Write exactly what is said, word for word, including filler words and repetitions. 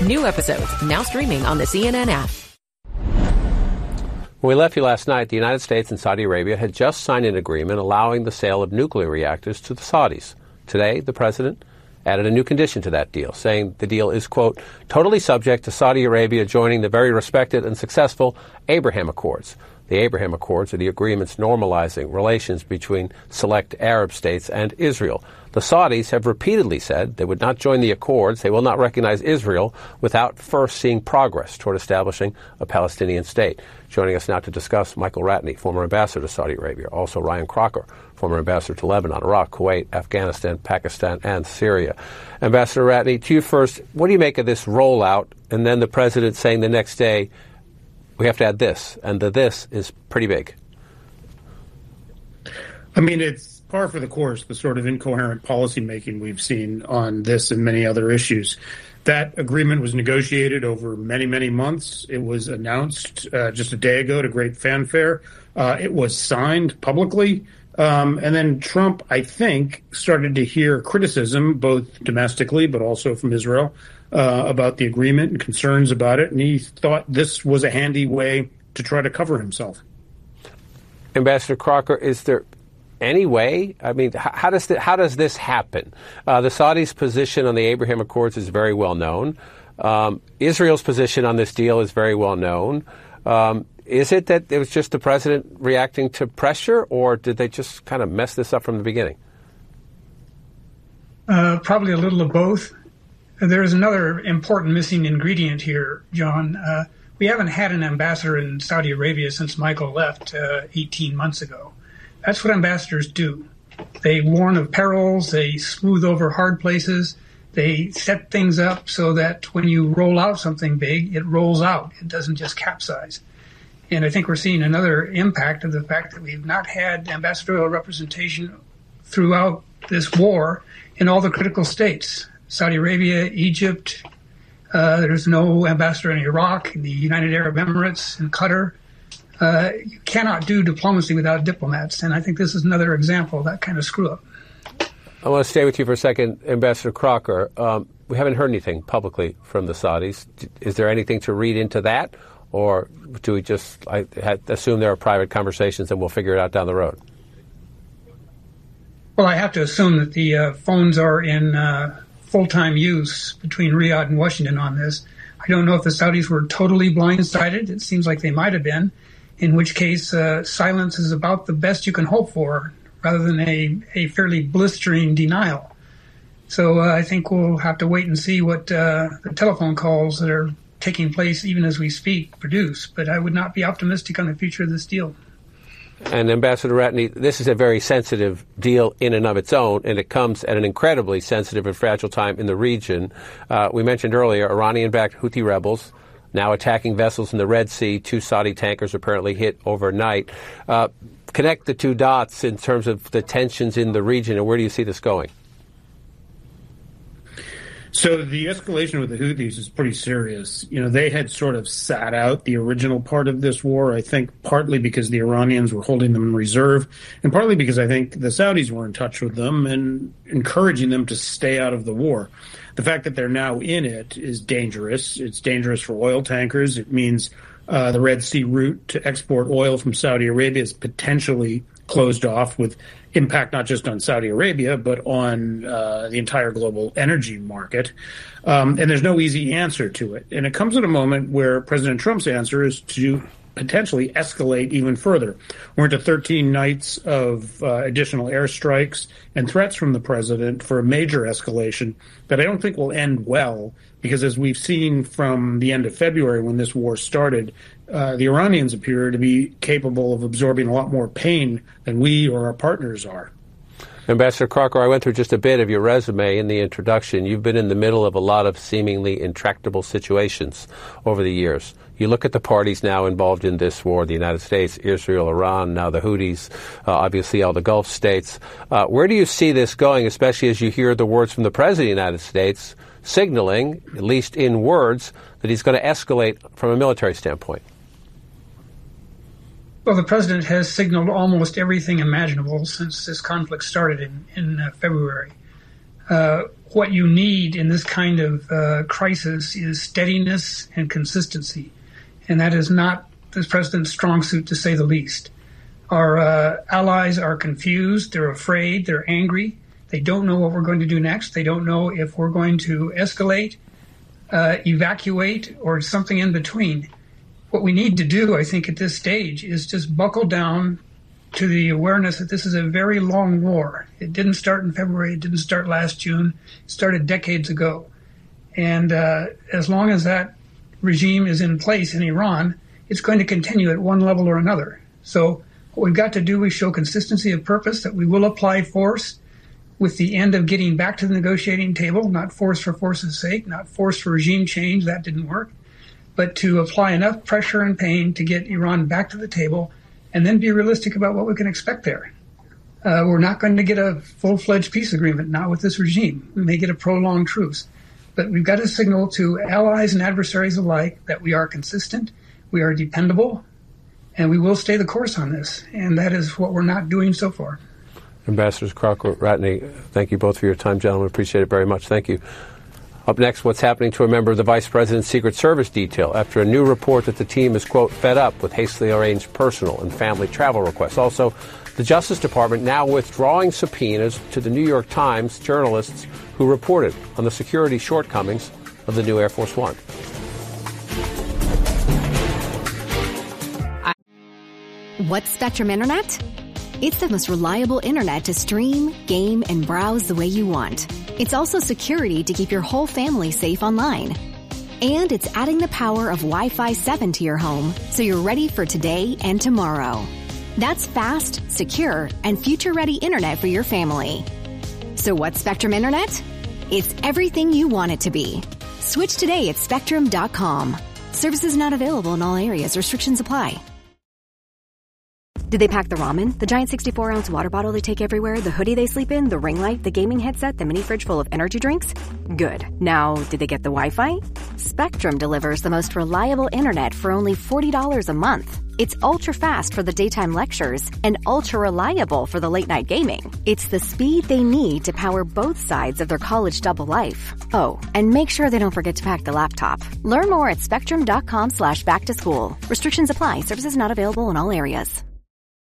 New episodes now streaming on the C N N app. When we left you last night, the United States and Saudi Arabia had just signed an agreement allowing the sale of nuclear reactors to the Saudis. Today, the president added a new condition to that deal, saying the deal is, quote, totally subject to Saudi Arabia joining the very respected and successful Abraham Accords. The Abraham Accords are the agreements normalizing relations between select Arab states and Israel. The Saudis have repeatedly said they would not join the accords. They will not recognize Israel without first seeing progress toward establishing a Palestinian state. Joining us now to discuss, Michael Ratney, former ambassador to Saudi Arabia. Also Ryan Crocker, former ambassador to Lebanon, Iraq, Kuwait, Afghanistan, Pakistan, and Syria. Ambassador Ratney, to you first, what do you make of this rollout and then the president saying the next day, we have to add this, and the this is pretty big? I mean, it's par for the course, the sort of incoherent policymaking we've seen on this and many other issues. That agreement was negotiated over many, many months. It was announced uh, just a day ago to great fanfare. Uh, it was signed publicly. Um, and then Trump, I think, started to hear criticism, both domestically but also from Israel, uh, about the agreement and concerns about it. And he thought this was a handy way to try to cover himself. Ambassador Crocker, is there any way? I mean, how does th- how does this happen? Uh, the Saudis' position on the Abraham Accords is very well known. Um, Israel's position on this deal is very well known. Um, is it that it was just the president reacting to pressure, or did they just kind of mess this up from the beginning? Uh, probably a little of both. There's another important missing ingredient here, John. Uh, we haven't had an ambassador in Saudi Arabia since Michael left uh, eighteen months ago. That's what ambassadors do. They warn of perils, they smooth over hard places, they set things up so that when you roll out something big, it rolls out. It doesn't just capsize. And I think we're seeing another impact of the fact that we've not had ambassadorial representation throughout this war in all the critical states. Saudi Arabia, Egypt, uh, there's no ambassador in Iraq, in the United Arab Emirates, in Qatar. Uh, you cannot do diplomacy without diplomats, and I think this is another example of that kind of screw-up. I want to stay with you for a second, Ambassador Crocker. Um, we haven't heard anything publicly from the Saudis. Is there anything to read into that, or do we just I, assume there are private conversations and we'll figure it out down the road? Well, I have to assume that the uh, phones are in uh, full-time use between Riyadh and Washington on this. I don't know if the Saudis were totally blindsided. It seems like they might have been, in which case uh, silence is about the best you can hope for, rather than a, a fairly blistering denial. So uh, I think we'll have to wait and see what uh, the telephone calls that are taking place even as we speak produce. But I would not be optimistic on the future of this deal. And Ambassador Ratney, this is a very sensitive deal in and of its own, and it comes at an incredibly sensitive and fragile time in the region. Uh, we mentioned earlier Iranian-backed Houthi rebels now attacking vessels in the Red Sea. Two Saudi tankers apparently hit overnight. Uh, connect the two dots in terms of the tensions in the region, and where do you see this going? So the escalation with the Houthis is pretty serious. You know, they had sort of sat out the original part of this war, I think partly because the Iranians were holding them in reserve, and partly because I think the Saudis were in touch with them and encouraging them to stay out of the war. The fact that they're now in it is dangerous. It's dangerous for oil tankers. It means uh, the Red Sea route to export oil from Saudi Arabia is potentially closed off, with impact not just on Saudi Arabia, but on uh, the entire global energy market. Um, and there's no easy answer to it. And it comes at a moment where President Trump's answer is to potentially escalate even further. We're into thirteen nights of uh, additional airstrikes and threats from the president for a major escalation that I don't think will end well, because as we've seen from the end of February when this war started, uh, the Iranians appear to be capable of absorbing a lot more pain than we or our partners are. Ambassador Crocker, I went through just a bit of your resume in the introduction. You've been in the middle of a lot of seemingly intractable situations over the years. You look at the parties now involved in this war, the United States, Israel, Iran, now the Houthis, uh, obviously all the Gulf states. Uh, where do you see this going, especially as you hear the words from the President of the United States signaling, at least in words, that he's going to escalate from a military standpoint? Well, the president has signaled almost everything imaginable since this conflict started in, in uh, February. Uh, what you need in this kind of uh, crisis is steadiness and consistency. And that is not the president's strong suit, to say the least. Our uh, allies are confused. They're afraid. They're angry. They don't know what we're going to do next. They don't know if we're going to escalate, uh, evacuate, or something in between. What we need to do, I think, at this stage is just buckle down to the awareness that this is a very long war. It didn't start in February. It didn't start last June. It started decades ago. And uh, as long as that regime is in place in Iran, it's going to continue at one level or another. So what we've got to do is show consistency of purpose, that we will apply force with the end of getting back to the negotiating table, not force for force's sake, not force for regime change. That didn't work. But to apply enough pressure and pain to get Iran back to the table and then be realistic about what we can expect there. Uh, we're not going to get a full-fledged peace agreement, not with this regime. We may get a prolonged truce. But we've got to signal to allies and adversaries alike that we are consistent, we are dependable, and we will stay the course on this. And that is what we're not doing so far. Ambassadors Crocker, Ratney, thank you both for your time, gentlemen. Appreciate it very much. Thank you. Up next, what's happening to a member of the Vice President's Secret Service detail after a new report that the team is, quote, fed up with hastily arranged personal and family travel requests. Also, the Justice Department now withdrawing subpoenas to the New York Times journalists who reported on the security shortcomings of the new Air Force One. What's Spectrum Internet? It's the most reliable internet to stream, game, and browse the way you want. It's also security to keep your whole family safe online. And it's adding the power of Wi-Fi seven to your home so you're ready for today and tomorrow. That's fast, secure, and future-ready internet for your family. So what's Spectrum Internet? It's everything you want it to be. Switch today at Spectrum dot com. Services not available in all areas. Restrictions apply. Did they pack the ramen, the giant sixty-four ounce water bottle they take everywhere, the hoodie they sleep in, the ring light, the gaming headset, the mini fridge full of energy drinks? Good. Now, did they get the Wi-Fi? Spectrum delivers the most reliable internet for only forty dollars a month. It's ultra-fast for the daytime lectures and ultra-reliable for the late-night gaming. It's the speed they need to power both sides of their college double life. Oh, and make sure they don't forget to pack the laptop. Learn more at Spectrum dot com slash back to school. Restrictions apply. Services not available in all areas.